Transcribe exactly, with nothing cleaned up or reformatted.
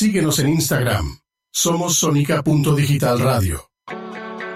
Síguenos en Instagram. Somos Sonica punto Digital Radio.